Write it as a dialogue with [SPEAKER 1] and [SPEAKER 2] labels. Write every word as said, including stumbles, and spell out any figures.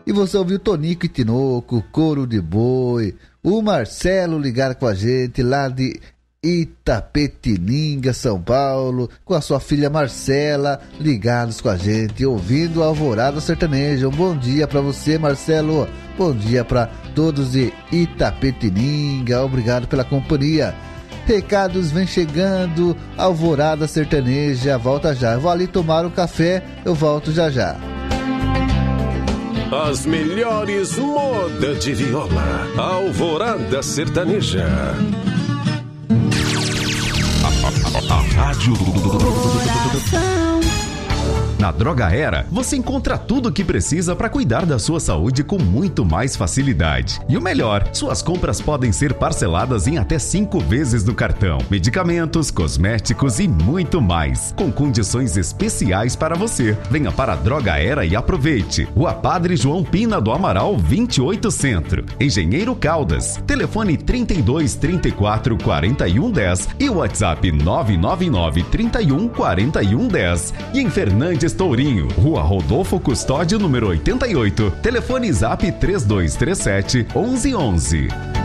[SPEAKER 1] E você ouviu Tonico e Tinoco, Couro de Boi, o Marcelo ligar com a gente lá de Itapetininga, São Paulo, com a sua filha Marcela, ligados com a gente, ouvindo a Alvorada Sertaneja. Um bom dia para você, Marcelo. Bom dia para todos de Itapetininga. Obrigado pela companhia. Recados vem chegando, Alvorada Sertaneja, volta já. Eu vou ali tomar um café, eu volto já já.
[SPEAKER 2] As melhores modas de viola, Alvorada Sertaneja. A rádio do coração.
[SPEAKER 3] Na Droga Era, você encontra tudo o que precisa para cuidar da sua saúde com muito mais facilidade. E o melhor, suas compras podem ser parceladas em até cinco vezes no cartão. Medicamentos, cosméticos e muito mais, com condições especiais para você. Venha para a Droga Era e aproveite. Rua Padre João Pina do Amaral, vinte e oito Centro. Engenheiro Caldas. Telefone trinta e dois, trinta e quatro, quarenta e um, dez e o WhatsApp nove nove nove, trinta e um, quarenta e um, dez. E em Fernandes Tourinho, Rua Rodolfo Custódio, número oitenta e oito. Telefone Zap três dois três sete, onze onze.